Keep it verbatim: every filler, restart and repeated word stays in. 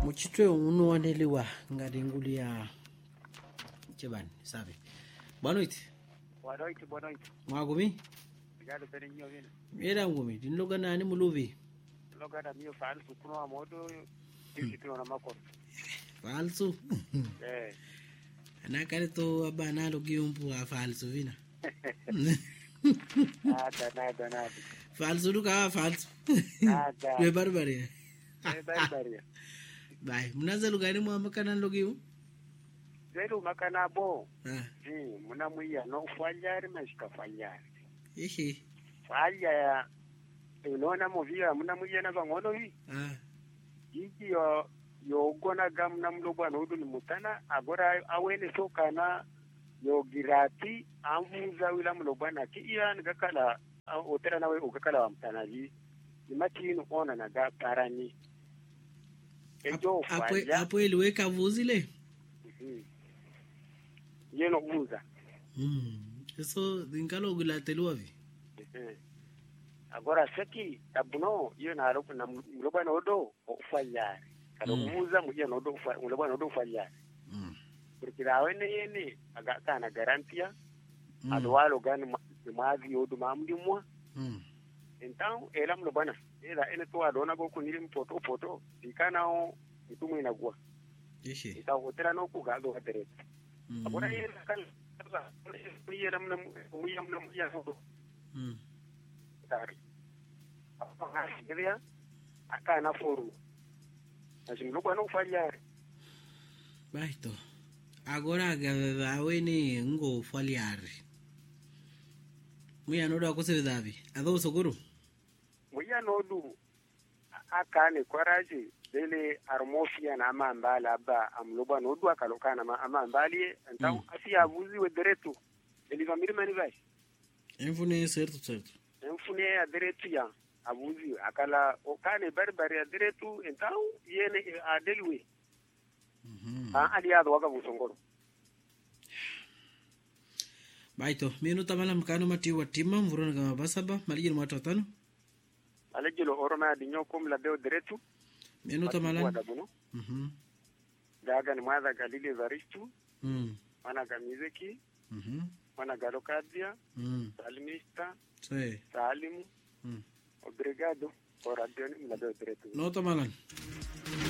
Muchitwe uno wanelewa ngadi nguli ya chebani sabe. Bonoit. Bonoit bonoit. Mwagumi? Gado pere nyo vile. Era ngumi dinloga nani muluvi. Loga da mio falso kuno modo kitu na makoro. Falso. Eh. Anakale to abana logi umpu a falso vina. Nada nada nada. Falso duka falso. Nada. We barbari. Eh barbari. Bye. Mnaza lugani mwa makana logi u? Zero makana bo. Ah. Ji muna muya no fanyari mashika fanyari. Ehe. Fanya ya unaona movia muna muya na bangono hii. Ah. Jiji yo yo gona gam na mloba no udu mutana agora awene sokana yo girati amvuza wila mloba na ki iya ngakala otera nawe ukakala wa mtanaji imatinu ona na ga parani ejo Apo fanya apo iliweka vuzile. yeno uza Mm. Eso dinkalo gulatelwa vi. agora seki abuno yo na ro na mloba no do ufanya kalo uza muje no do ufanya mloba no do ufanya Mm. porque la wene yene aga kana garantia Mm. adwalo gani mazi yodu mamdimwa Mm. então ela mlo bana ela ene to adona go kunili mpoto poto ikana o itumu inagua Ehe. então otera no ku gado hatere Mm. agora ela kan yera mna muya mna muya so Mm. tari apa ngiria akana foru asimlo bana ufanya Baito. Agora gava wene ngo faliari. Muya noda kuse davi. Ado sogoro. muya nodu akane kwaraje dele armofia na amambala ba amloba nodu akalokana ma amambali então Mm. asi abuzi we direto ele va mirima ni vai Enfune certo certo. enfune a direto ya abuzi akala okane barbari a direto então yene a delwe Mhm. a aliado waka busongoro Baito. Minu tamala mkano mati watima mvurona kama basaba malijini mwatu watano. alejelo oroma di nyokom la deo direto Minu tamala. wadabuno Mhm. daga ni mwadha galile varistu Mm. mana gamizeki Mhm. mana galokadia Mm. salimista Sai. salimu Mm. obrigado por adioni la deo direto No tamalan.